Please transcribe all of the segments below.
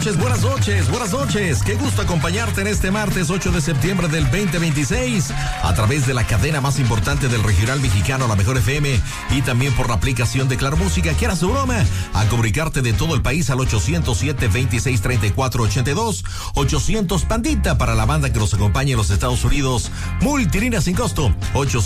noches, buenas noches, buenas noches. Qué gusto acompañarte en este martes 8 de septiembre del 2026 a través de la cadena más importante del regional mexicano, la Mejor FM, y también por la aplicación de Claro Música. Quieras su broma, a comunicarte de todo el país al 807-2634-82, 800 Pandita para la banda que nos acompaña en los Estados Unidos, multilínea sin costo,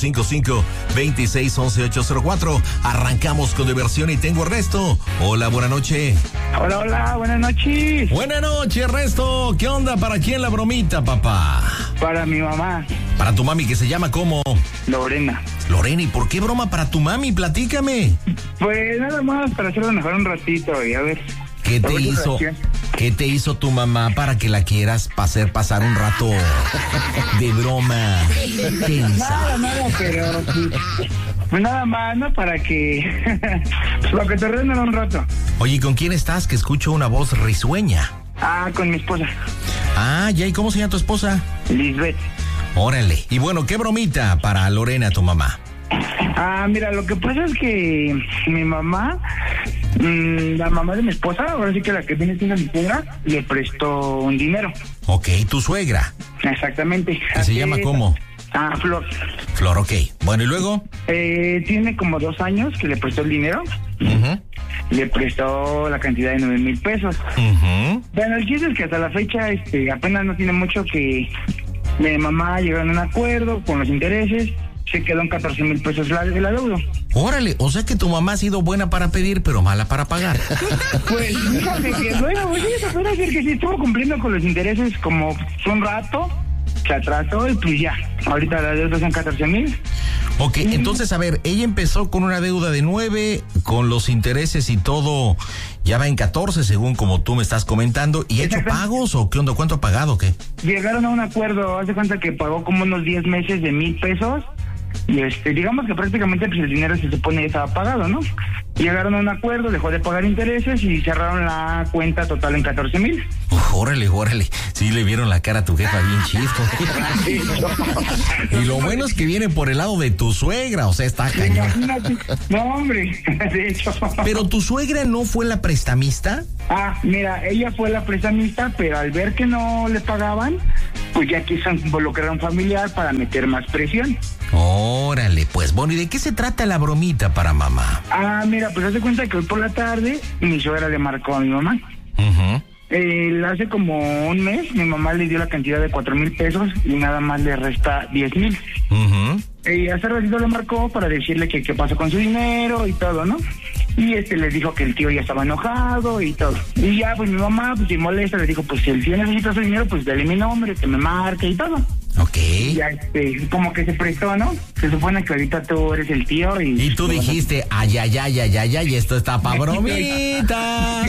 855-2611-804. Arrancamos con diversión y tengo Ernesto. Hola, buena noche. Hola, hola, buenas noches. Buenas noches, Ernesto. ¿Qué onda? ¿Para quién la bromita, papá? Para mi mamá. Para tu mami, que se llama ¿cómo? Lorena. Lorena, ¿y por qué broma para tu mami? Platícame. Pues nada más para hacerlo mejor un ratito y a ver. ¿Qué te hizo? ¿Qué te hizo tu mamá para que la quieras hacer pasar un rato de broma tensa? Nada, pero pues nada más, ¿no? Para que lo que te rindan un rato. Oye, ¿con quién estás? Que escucho una voz risueña. Con mi esposa. Ya, ¿y cómo se llama tu esposa? Lisbeth. Órale. Y bueno, ¿qué bromita para Lorena, tu mamá? Mira, lo que pasa es que mi mamá, la mamá de mi esposa, ahora sí que la que viene siendo mi suegra, le prestó un dinero. Ok, tu suegra. Exactamente. ¿Que se llama cómo? Flor. Flor, ok. Bueno, ¿y luego? Tiene como 2 años que le prestó el dinero. Uh-huh. Le prestó la cantidad de 9,000 pesos. Uh-huh. Bueno, el chiste es que hasta la fecha apenas no tiene mucho que mi mamá llegaron a un acuerdo con los intereses. Se quedó en 14,000 pesos de la deuda. Órale, o sea que tu mamá ha sido buena para pedir, pero mala para pagar. Pues, fíjate que luego, se puede decir que sí estuvo cumpliendo con los intereses como un rato, se atrasó y pues ya. Ahorita la deuda son 14,000. Ok, entonces, a ver, ella empezó con una deuda de 9, con los intereses y todo, ya va en 14, según como tú me estás comentando. ¿Y ha hecho pagos o qué onda? ¿Cuánto ha pagado o qué? Llegaron a un acuerdo, haz de cuenta que pagó como unos 10 meses de 1,000 pesos. Y digamos que prácticamente pues el dinero se supone ya estaba pagado, ¿no? Llegaron a un acuerdo, dejó de pagar intereses y cerraron la cuenta total en 14,000. Órale. Sí, le vieron la cara a tu jefa bien chisco. Y lo bueno es que viene por el lado de tu suegra, o sea, está cañón. No, hombre, de hecho. ¿Pero tu suegra no fue la prestamista? Mira, ella fue la prestamista, pero al ver que no le pagaban, pues ya quiso involucrar a un familiar para meter más presión. Órale, pues bueno, ¿y de qué se trata la bromita para mamá? Mira, pues hace cuenta que hoy por la tarde mi suegra le marcó a mi mamá. Uh-huh. Hace como un mes mi mamá le dio la cantidad de 4,000 pesos y nada más le resta 10,000. Uh-huh. Hace ratito le marcó para decirle que qué pasó con su dinero y todo, ¿no? Y le dijo que el tío ya estaba enojado y todo. Y ya, pues mi mamá, pues si molesta, le dijo, pues si el tío necesita su dinero, pues dale mi nombre, que me marque y todo. Ok. Ya, como que se prestó, ¿no? Se supone que ahorita tú eres el tío y... Y tú dijiste, ay, esto está pa' bromita.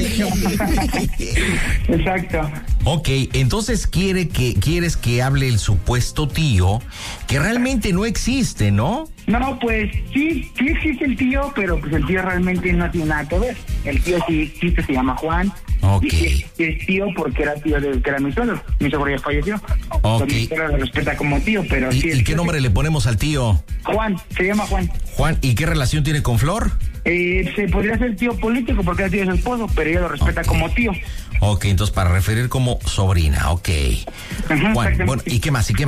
Exacto. Ok, entonces quieres que hable el supuesto tío, que realmente no existe, ¿no? No, pues sí existe el tío, pero pues el tío realmente no tiene nada que ver. El tío sí existe, se llama Juan. Ok. Y es tío porque era tío que era mi suegro. Mi suegro ya falleció. Ok. Mi suegro lo respeta como tío, pero sí. ¿Y qué nombre le ponemos al tío? Juan, se llama Juan. Juan, ¿y qué relación tiene con Flor? Se podría ser tío político porque era tío de su esposo, pero ella lo respeta como tío. Ok, entonces para referir como sobrina, ok. Ajá, Juan, bueno, ¿y qué más?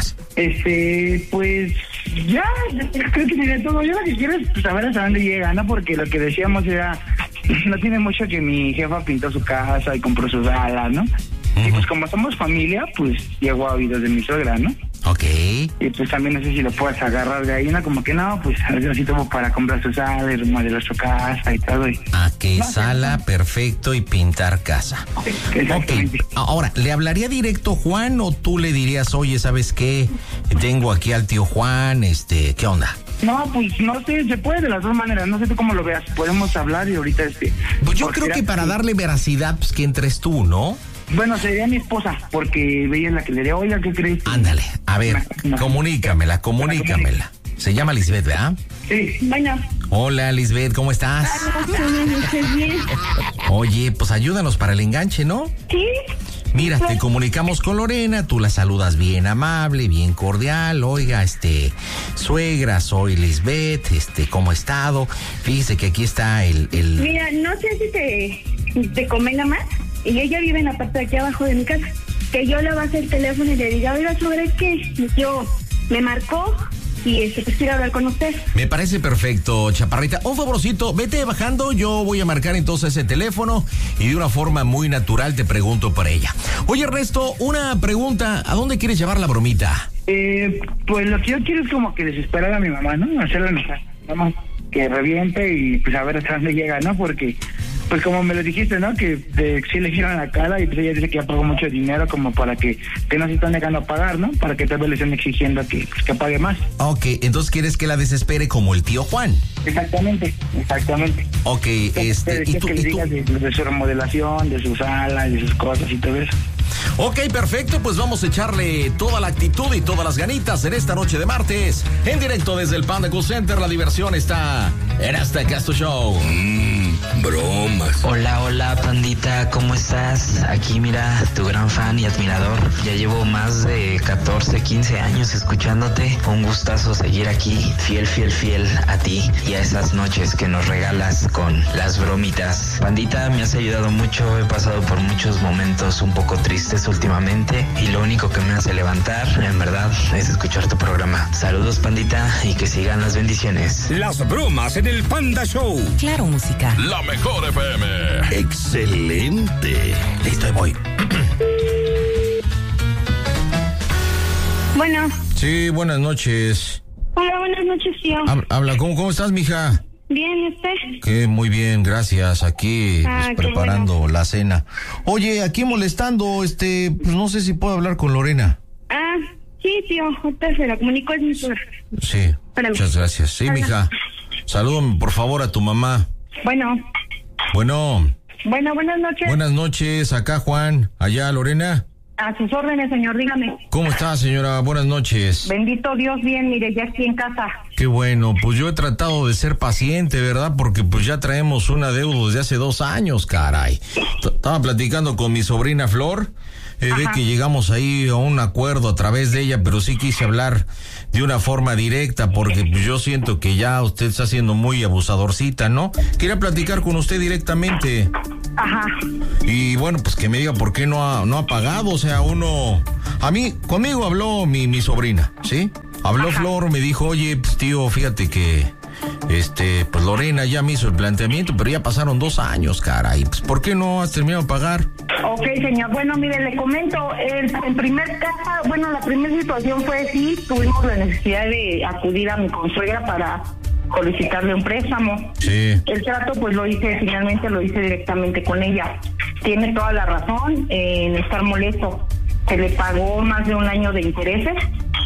Pues ya, creo que sería todo. Yo lo que quiero es saber hasta dónde llega, ¿no? Porque lo que decíamos era, no tiene mucho que mi jefa pintó su casa y compró sus alas, ¿no? Uh-huh. Y pues como somos familia, pues llegó a oídos de mi suegra, ¿no? Ok. Y pues también no sé si lo puedes agarrar de ahí, ¿no? Como que no, pues así como para comprar sus alas y remodelar su casa y todo. Sala, perfecto, y pintar casa. Exactamente. Ok, ahora, ¿le hablaría directo Juan o tú le dirías, oye, ¿sabes qué? Tengo aquí al tío Juan, ¿qué onda? No, pues no sé, se puede de las dos maneras, no sé tú cómo lo veas, podemos hablar y ahorita Pues yo creo que para darle veracidad, pues que entres tú, ¿no? Bueno, sería mi esposa, porque ella es la que le diría, oiga, ¿qué crees? Ándale, a ver, comunícamela. Se llama Lisbeth, ¿verdad? Sí. Bueno. Hola, Lisbeth, ¿cómo estás? Bien. Oye, pues ayúdanos para el enganche, ¿no? Sí. Mira, te comunicamos con Lorena, tú la saludas bien amable, bien cordial. Oiga, suegra, soy Lisbeth, ¿cómo ha estado? Fíjese que aquí está el... Mira, no sé si te convenga más. y ella vive en la parte de aquí abajo de mi casa, que yo le base el teléfono y le diga, oiga, ¿sobre qué? Yo me marcó y pues quiero hablar con usted. Me parece perfecto, Chaparrita. Un favorcito, vete bajando, yo voy a marcar entonces ese teléfono y de una forma muy natural te pregunto por ella. Oye, Ernesto, una pregunta, ¿a dónde quieres llevar la bromita? Pues lo que yo quiero es como que desesperar a mi mamá, ¿no? Hacerla enojar, vamos, que reviente y pues a ver hasta dónde llega, ¿no? Porque, pues como me lo dijiste, ¿no? Que sí le giran la cara y pues ella dice que ya pagó mucho dinero como para que no se están negando a pagar, ¿no? Para que tal vez le estén exigiendo que pague más. Ok, entonces quieres que la desespere como el tío Juan. Exactamente. Ok, ¿y tú? Que le digas de su remodelación, de sus salas, de sus cosas y todo eso. Ok, perfecto, pues vamos a echarle toda la actitud y todas las ganitas en esta noche de martes. En directo desde el Panda Cool Center, la diversión está en Hasta Casto Show. Bromas. Hola, pandita, ¿cómo estás? Aquí mira, tu gran fan y admirador. Ya llevo más de 14, 15 años escuchándote. Un gustazo seguir aquí, fiel a ti y a esas noches que nos regalas con las bromitas. Pandita, me has ayudado mucho, he pasado por muchos momentos un poco tristes últimamente y lo único que me hace levantar, en verdad, es escuchar tu programa. Saludos, pandita, y que sigan las bendiciones. Las bromas en el Panda Show. Claro, música. La mejor FM. Excelente. Listo, ahí voy. Bueno. Sí, buenas noches. Hola, buenas noches, tío. Habla, ¿cómo estás, mija? Bien, ¿y usted? Que muy bien, gracias. Aquí qué preparando bueno. la cena. Oye, aquí molestando, pues no sé si puedo hablar con Lorena. Sí, tío, ahorita se la comunico, es mi suegra. Sí, Espérame. muchas gracias. Sí, Hola. mija. Salúdame, por favor, a tu mamá. Bueno, buenas noches. Buenas noches. Acá Juan, allá Lorena. A sus órdenes, señor, dígame. ¿Cómo está, señora? Buenas noches. Bendito Dios, bien, mire, ya estoy en casa. Qué bueno, pues yo he tratado de ser paciente, ¿verdad? Porque pues ya traemos una deuda desde hace 2 años, caray. Estaba platicando con mi sobrina Flor, ve que llegamos ahí a un acuerdo a través de ella, pero sí quise hablar de una forma directa, porque pues yo siento que ya usted está siendo muy abusadorcita, ¿no? Quería platicar con usted directamente. Ajá. Y bueno, pues que me diga por qué no ha pagado, o sea, conmigo habló mi sobrina, ¿sí? Habló Flor, me dijo, oye, pues tío, fíjate que, pues Lorena ya me hizo el planteamiento, pero ya pasaron 2 años, caray, pues ¿por qué no has terminado de pagar? Ok, señor. Bueno, mire, le comento, en primer caso, bueno, la primera situación fue sí, tuvimos la necesidad de acudir a mi consuegra para solicitarle un préstamo. Sí. El trato, pues finalmente lo hice directamente con ella. Tiene toda la razón en estar molesto. Se le pagó más de 1 año de intereses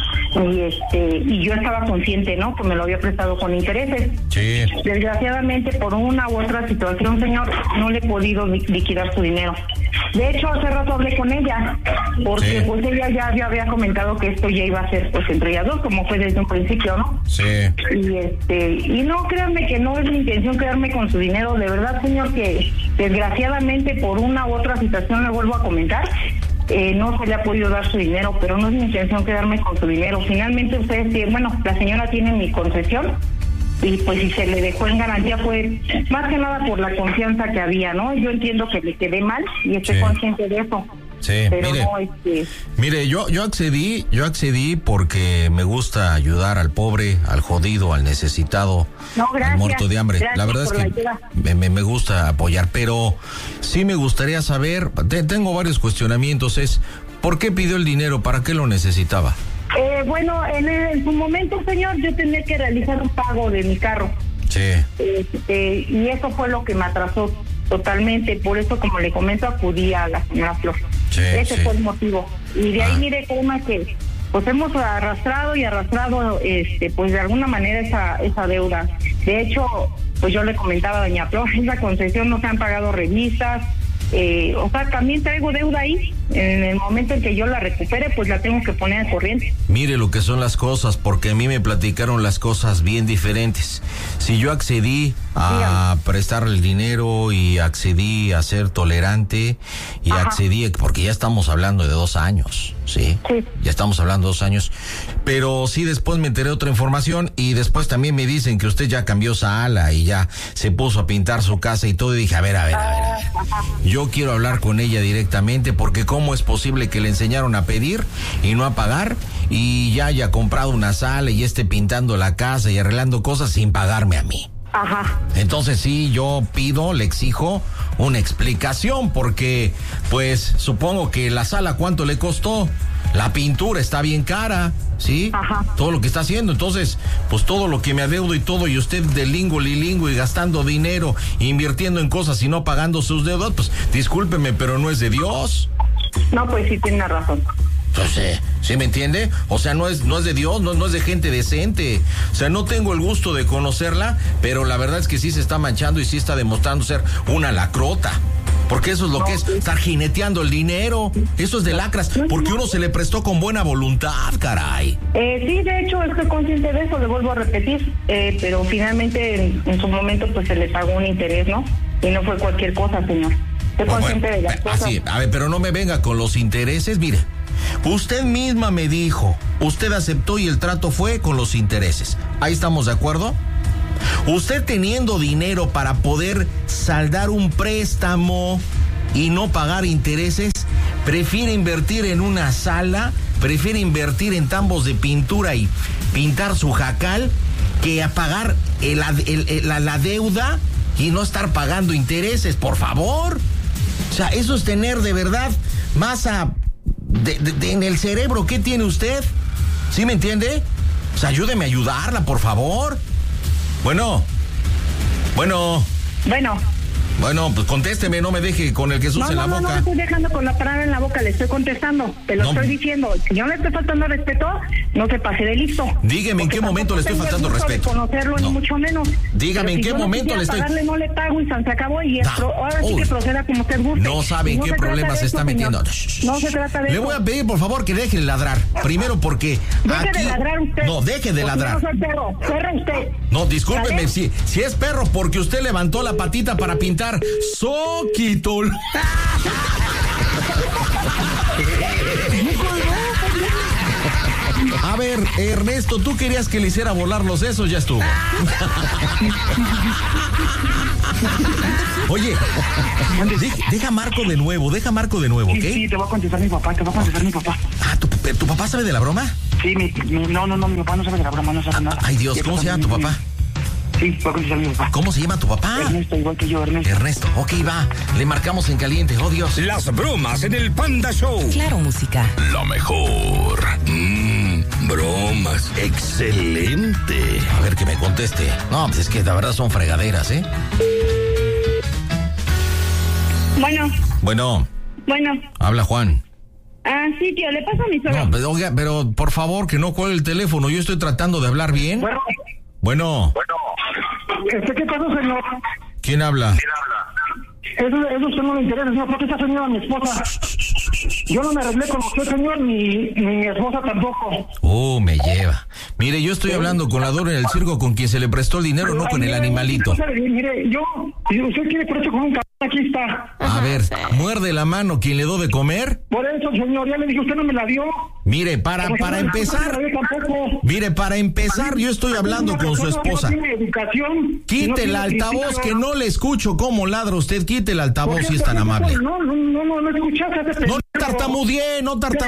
y yo estaba consciente, ¿no? Que me lo había prestado con intereses. Sí. Desgraciadamente, por una u otra situación, señor, no le he podido liquidar su dinero. De hecho, hace rato hablé con ella, porque pues ella ya había comentado que esto ya iba a ser pues entre ellas dos, como fue desde un principio, ¿no? Sí. Y no, créanme que no es mi intención quedarme con su dinero. De verdad, señor, que desgraciadamente por una u otra situación, le vuelvo a comentar, no se le ha podido dar su dinero, pero no es mi intención quedarme con su dinero. Finalmente ustedes tienen, bueno, la señora tiene mi concesión y pues si se le dejó en garantía fue más que nada por la confianza que había, ¿no? Yo entiendo que le quedé mal y estoy consciente de eso. Sí, pero mire, yo accedí porque me gusta ayudar al pobre, al jodido, al necesitado, al muerto de hambre. La verdad es que me gusta apoyar, pero sí me gustaría saber, tengo varios cuestionamientos, ¿por qué pidió el dinero? ¿Para qué lo necesitaba? Bueno, en su momento, señor, yo tenía que realizar un pago de mi carro. Sí. Y eso fue lo que me atrasó totalmente, por eso, como le comento, acudí a la señora Flor. Sí, ese fue el motivo. Y de ahí, mire, créeme que pues hemos arrastrado, pues de alguna manera esa deuda. De hecho, pues yo le comentaba a doña Flor, esa concesión no se han pagado revistas, también traigo deuda ahí. En el momento en que yo la recupere, pues la tengo que poner al corriente. Mire lo que son las cosas, porque a mí me platicaron las cosas bien diferentes. Si yo accedí a prestarle el dinero y accedí a ser tolerante y accedí, porque ya estamos hablando de 2 años, ¿sí? Sí. Ya estamos hablando de 2 años, pero sí después me enteré de otra información y después también me dicen que usted ya cambió sala y ya se puso a pintar su casa y todo, y dije, a ver, yo quiero hablar con ella directamente, porque cómo es posible que le enseñaron a pedir y no a pagar y ya haya comprado una sala y esté pintando la casa y arreglando cosas sin pagarme a mí. Ajá. Entonces sí, yo le exijo una explicación, porque pues supongo que la sala cuánto le costó, la pintura está bien cara, ¿sí? Ajá. Todo lo que está haciendo, entonces pues todo lo que me adeudo y todo, y usted de lingo y gastando dinero, invirtiendo en cosas y no pagando sus deudas, pues discúlpeme, pero no es de Dios. No, pues sí, tiene razón. Entonces, ¿sí me entiende? O sea, no es de Dios, no es de gente decente. O sea, no tengo el gusto de conocerla, pero la verdad es que sí se está manchando y sí está demostrando ser una lacrota. Porque eso es lo que es, estar jineteando el dinero. Eso es de lacras, porque uno se le prestó con buena voluntad, caray. Sí, de hecho, estoy consciente de eso, le vuelvo a repetir. Pero finalmente, en su momento, pues se le pagó un interés, ¿no? Y no fue cualquier cosa, señor. Estoy consciente de las cosas. Así, a ver, pero no me venga con los intereses, mire. Usted misma me dijo, usted aceptó y el trato fue con los intereses. ¿Ahí estamos de acuerdo? Usted teniendo dinero para poder saldar un préstamo y no pagar intereses, prefiere invertir en una sala, prefiere invertir en tambos de pintura y pintar su jacal, que a pagar la deuda y no estar pagando intereses, por favor. O sea, eso es tener de verdad masa en el cerebro. ¿Qué tiene usted? ¿Sí me entiende? O sea, ayúdeme a ayudarla, por favor. Bueno, pues contésteme, no me deje con el Jesús en la boca. No, estoy dejando con la palabra en la boca, le estoy contestando, te lo estoy diciendo. Si yo le estoy faltando respeto, no se pase de listo. Dígame en qué momento le estoy faltando respeto. Conocerlo, ni mucho menos. Dígame en qué momento le estoy... pagarle, no le pago y se acabó, y ahora sí que proceda como usted guste. No sabe en qué problema se está metiendo. No se trata de eso. Le voy a pedir, por favor, que deje de ladrar. Primero porque... Deje de ladrar usted. No, deje de ladrar. No soy perro usted. No, discúlpeme, si es perro, porque usted levantó la patita para pintar Soquitol. A ver, Ernesto, tú querías que le hiciera volar los sesos, ya estuvo. Oye, deja Marco de nuevo, ¿ok? Sí, te va a contestar mi papá, Ah, ¿tu papá sabe de la broma? Sí, no, mi papá no sabe de la broma, no sabe nada. Ay, Dios, ¿cómo se llama tu papá? Sí, va a contestar mi papá. ¿Cómo se llama tu papá? Ernesto, igual que yo, Ernesto. Ernesto, ok, va. Le marcamos en caliente, oh Dios. Las bromas en el Panda Show. Claro, música. Lo mejor. Bromas. Excelente. A ver que me conteste. No, pues es que la verdad son fregaderas, ¿eh? Bueno. Habla Juan. Ah, sí, tío, le paso a mi suegro. No, pero, oiga, pero por favor que no cuelgue el teléfono. Yo estoy tratando de hablar bien. Bueno. ¿Qué pasó, señor? ¿Quién habla? Eso usted no le interesa, señor, porque esa señora es mi esposa. Yo no me arreglé con usted, señor, ni mi esposa tampoco. Oh, me lleva. Mire, yo estoy hablando con la Dora en el circo, con quien se le prestó el dinero, no con el animalito. Mire, si usted quiere precio con un cabrón, aquí está. A ver, muerde la mano quien le dio de comer. Por eso, señor, ya le dije, usted no me la dio. Mire, para empezar, yo estoy hablando con su esposa. Quite el altavoz, que no le escucho cómo ladra usted. Quite el altavoz si es tan amable. No escuchaste. No tartamudeé.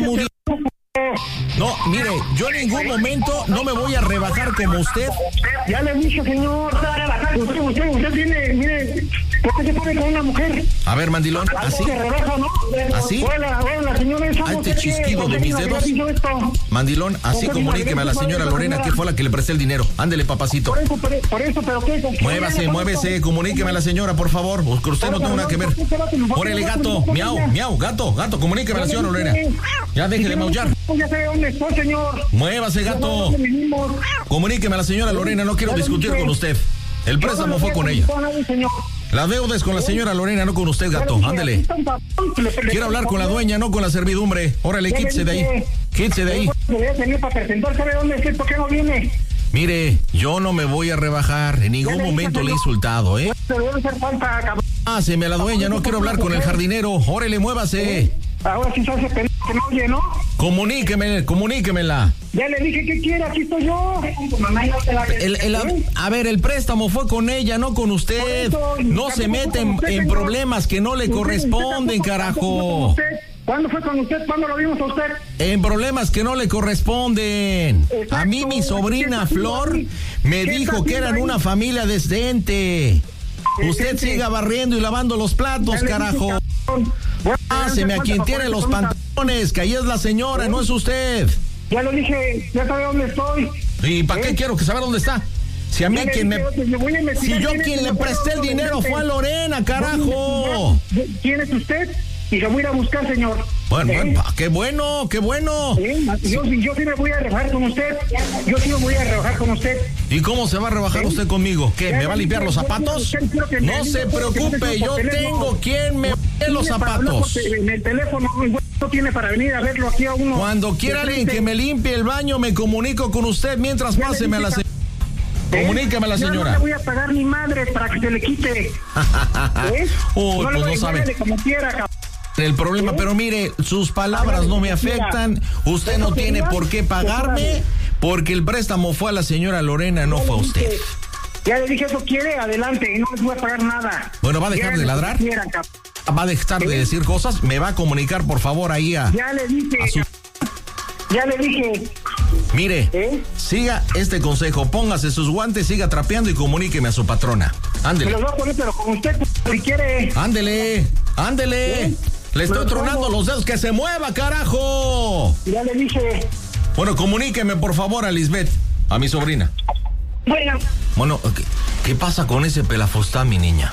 No, mire, yo en ningún momento no me voy a rebajar como usted. Ya le dije, señor. Usted tiene, mire, ¿por qué se pone con una mujer? A ver, mandilón, ¿así? Se rebaja, ¿no? ¿Así? Hola, señora. ¿A este chisquido de mis dedos? Mandilón, así comuníqueme a la señora Lorena, que fue la que le presté el dinero. Ándele, papacito. Por eso, ¿pero qué? Muévase, comuníqueme a la señora, por favor. Porque usted no tengo nada que ver. Órale, gato, miau, gato, comuníqueme a la señora Lorena. Ya deje de maullar. Ya sé dónde estoy, señor. Muévase, gato. Comuníqueme a la señora Lorena, no quiero discutir con usted. El préstamo fue con ella. La deuda es con la señora Lorena, no con usted, gato. Ándele. Quiero hablar con la dueña, no con la servidumbre. Órale, quítese de ahí. Debe venir para presentar, ¿sabe dónde estoy? ¿Por qué no viene? Mire, yo no me voy a rebajar. En ningún momento le he insultado, ¿eh? Pero debe hacer falta, cabrón. Páseme a la dueña, no quiero hablar con el jardinero. Órale, muévase. Ahora sí se hace pendejo que no oye, ¿no? Comuníquemela. Ya le dije que quiere, aquí estoy yo. A ver, el préstamo fue con ella, no con usted. No se meten en problemas que no le corresponden, carajo. ¿Cuándo fue con usted? ¿Cuándo lo vimos a usted? En problemas que no le corresponden. Exacto. A mí mi sobrina Flor me dijo que eran una familia decente. Usted siga barriendo y lavando los platos, carajo. Páseme a quien tiene los pantalones, que ahí es la señora, no es usted. Ya lo dije, ya sabe dónde estoy. ¿Y para qué quiero que saber dónde está? Si a mí si yo quien le presté el dinero fue a Lorena, carajo. ¿Quién es usted? Y lo voy a ir a buscar, señor. Bueno, qué bueno. Yo sí me voy a rebajar con usted. Yo sí me voy a rebajar con usted. ¿Y cómo se va a rebajar usted conmigo? ¿Qué? ¿Me va a limpiar los zapatos? No se preocupe, yo tengo quien me limpie los zapatos. En el teléfono no tiene para venir a verlo aquí a uno. Cuando quiera alguien que me limpie el baño, me comunico con usted. Mientras páseme a la señora. Comuníqueme a la señora. Yo no le voy a pagar ni madre para que se le quite. Uy, no pues no sabe. Como quiera, cabrón. El problema, pero mire, sus palabras no me afectan. Usted no tiene por qué pagarme porque el préstamo fue a la señora Lorena, no fue a usted. Ya le dije, eso quiere, adelante, y no les voy a pagar nada. Bueno, ¿va a dejar de ladrar? ¿Va a dejar de decir cosas? ¿Me va a comunicar, por favor, ahí a... Ya le dije. Ya le dije. Mire, siga este consejo, póngase sus guantes, siga trapeando y comuníqueme a su patrona. Ándele. Me los voy a poner, pero con usted, si quiere. Ándele. Le estoy tronando los dedos, que se mueva, carajo. Ya le dije. Bueno, comuníqueme, por favor, a Lisbeth, a mi sobrina. Bueno, ¿qué pasa con ese pelafostán, mi niña?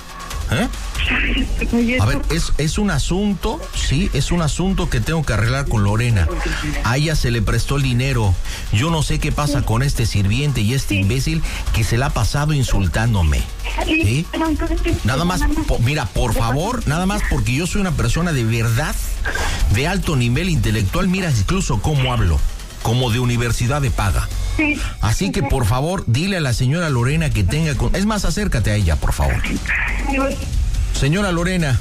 A ver, es un asunto, sí, es un asunto que tengo que arreglar con Lorena. A ella se le prestó el dinero. Yo no sé qué pasa con este sirviente y este imbécil que se la ha pasado insultándome. ¿Sí? Nada más, mira, por favor, nada más porque yo soy una persona de verdad, de alto nivel intelectual. Mira incluso cómo hablo, como de universidad de paga. Así que, por favor, dile a la señora Lorena que tenga... Es más, acércate a ella, por favor. Señora Lorena.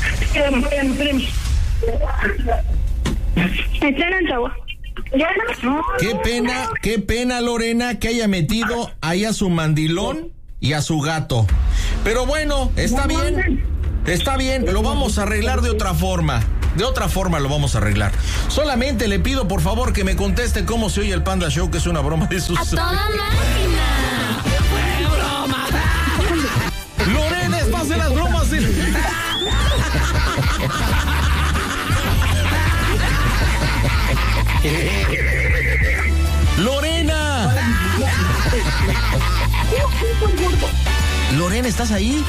Qué pena, Lorena, que haya metido ahí a su mandilón y a su gato. Pero bueno, está bien, lo vamos a arreglar de otra forma. De otra forma lo vamos a arreglar. Solamente le pido, por favor, que me conteste cómo se oye el Panda Show, que es una broma de sus... ¡A toda máquina! ¡Fue broma! ¡Lorena, estás en las bromas! ¡Lorena! Lorena, ¿estás ahí?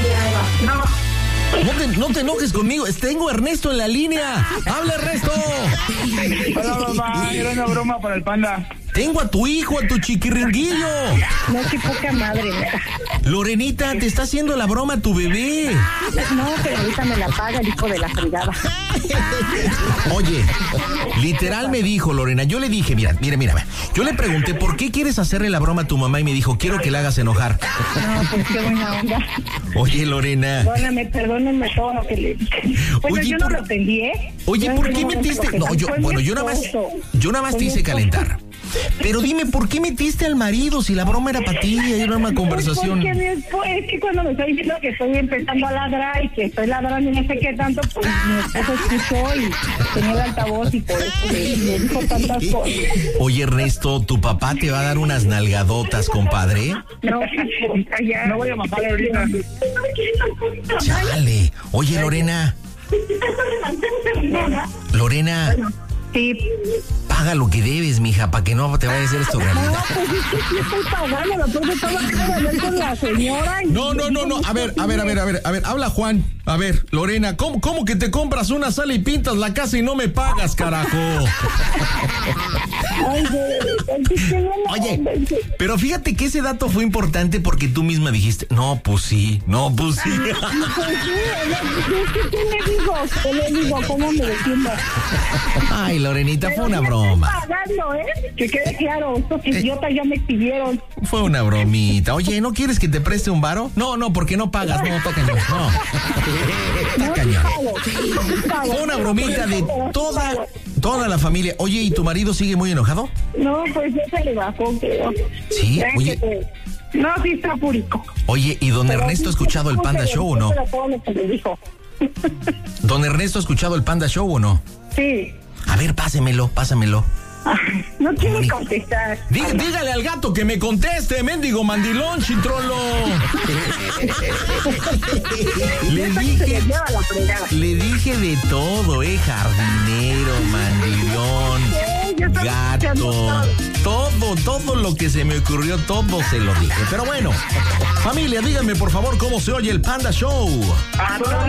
No te enojes conmigo, tengo a Ernesto en la línea. ¡Habla, Ernesto! Hola, mamá, era una broma para el Panda. Tengo a tu hijo, a tu chiquiringuillo. No, qué poca madre, mira. Lorenita, te está haciendo la broma tu bebé. No, pero ahorita me la paga el hijo de la fregada. Oye, literal me dijo Lorena, yo le dije, mira, yo le pregunté, ¿por qué quieres hacerle la broma a tu mamá? Y me dijo, quiero que la hagas enojar. No, pues qué buena onda. Oye, Lorena. Perdónenme todo lo que le dije. Bueno, oye, yo no lo entendí, ¿eh? Oye, ¿por qué metiste? No, yo nada más te hice calentar. Pero dime, ¿por qué metiste al marido si la broma era para ti y era una conversación? Porque es que cuando me está diciendo que estoy empezando a ladrar y que estoy ladrando y no sé qué tanto, pues mi esposo escuchó y tenía el altavoz y por eso le dijo tantas cosas. Oye, Ernesto, ¿tu papá te va a dar unas nalgadotas, compadre? No, ya. No voy a matar ahorita. Chale. Oye, Lorena. Lorena. Sí. Paga lo que debes, mija, para que no te vaya a hacer esto realidad. No, pues es que sí estoy pagando, la cosa estaba acá de ver con la señora. No. A ver, habla Juan. A ver, Lorena, ¿cómo que te compras una sala y pintas la casa y no me pagas, carajo? Oye, pero fíjate que ese dato fue importante porque tú misma dijiste, no, pues sí. Pues sí, ¿qué le digo? ¿Cómo me defiendo? Ay, Lorenita, fue una broma. broma. Pagando, que quede claro, estos idiotas ya me pidieron. Fue una bromita. Oye, ¿no quieres que te preste un varo? No, porque no pagas. No, está cañón. No. Está cañón. Fue una bromita de toda la familia. Oye, ¿y tu marido sigue muy enojado? No, pues ya se le bajó, creo. Sí, oye. No, sí está púrico. Oye, ¿y don Ernesto ha escuchado el Panda Show o no? ¿Don Ernesto ha escuchado el Panda Show o no? Sí. A ver, pásamelo. No quiere contestar. Dígale al gato que me conteste, mendigo mandilón, chitrolo. Le dije de todo, jardinero, mandilón, gato, todo lo que se me ocurrió, todo se lo dije. Pero bueno, familia, díganme por favor cómo se oye el Panda Show.